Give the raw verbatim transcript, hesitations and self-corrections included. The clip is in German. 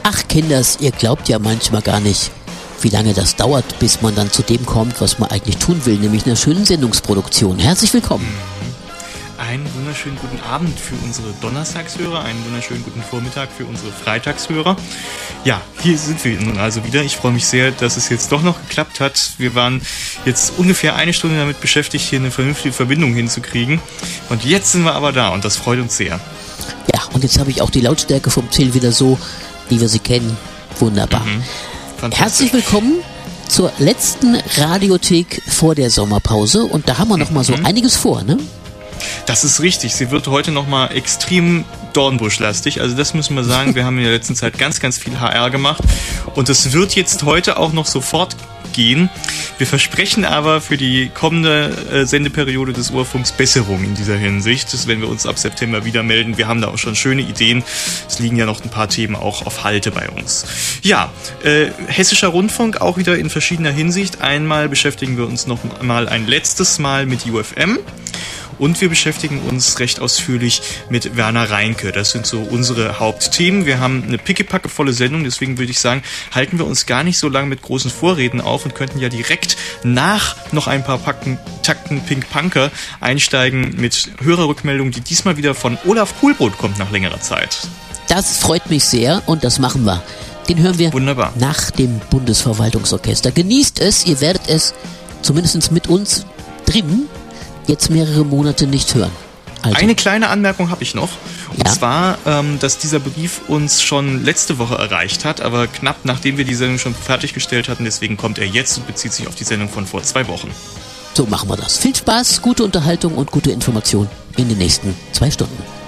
Ach Kinders, ihr glaubt ja manchmal gar nicht, wie lange das dauert, bis man dann zu dem kommt, was man eigentlich tun will, nämlich einer schönen Sendungsproduktion. Herzlich willkommen. Einen wunderschönen guten Abend für unsere Donnerstagshörer, einen wunderschönen guten Vormittag für unsere Freitagshörer. Ja, hier sind wir nun also wieder. Ich freue mich sehr, dass es jetzt doch noch geklappt hat. Wir waren jetzt ungefähr eine Stunde damit beschäftigt, hier eine vernünftige Verbindung hinzukriegen. Und jetzt sind wir aber da und das freut uns sehr. Ja, und jetzt habe ich auch die Lautstärke vom Till wieder so, wie wir sie kennen. Wunderbar. Mhm, herzlich willkommen zur letzten Radiothek vor der Sommerpause. Und da haben wir noch mal so mhm. einiges vor, ne? Das ist richtig. Sie wird heute nochmal extrem Dornbusch-lastig. Also das müssen wir sagen. Wir haben in der letzten Zeit ganz, ganz viel H R gemacht. Und es wird jetzt heute auch noch sofort gehen. Wir versprechen aber für die kommende äh, Sendeperiode des Urfunks Besserung in dieser Hinsicht. Das werden wir uns ab September wieder melden. Wir haben da auch schon schöne Ideen. Es liegen ja noch ein paar Themen auch auf Halte bei uns. Ja, äh, Hessischer Rundfunk auch wieder in verschiedener Hinsicht. Einmal beschäftigen wir uns noch mal ein letztes Mal mit U F M. Und wir beschäftigen uns recht ausführlich mit Werner Reinke. Das sind so unsere Hauptthemen. Wir haben eine pickepackevolle Sendung, deswegen würde ich sagen, halten wir uns gar nicht so lange mit großen Vorreden auf und könnten ja direkt nach noch ein paar Packen, Takten Pink Punker einsteigen mit Hörerrückmeldungen, die diesmal wieder von Olaf Kuhlbrot kommt nach längerer Zeit. Das freut mich sehr und das machen wir. Den hören wir Wunderbar. Nach dem Bundesverwaltungsorchester. Genießt es, ihr werdet es zumindest mit uns drin jetzt mehrere Monate nicht hören. Also. Eine kleine Anmerkung habe ich noch. Und ja? zwar, ähm, dass dieser Brief uns schon letzte Woche erreicht hat, aber knapp nachdem wir die Sendung schon fertiggestellt hatten. Deswegen kommt er jetzt und bezieht sich auf die Sendung von vor zwei Wochen. So machen wir das. Viel Spaß, gute Unterhaltung und gute Information in den nächsten zwei Stunden.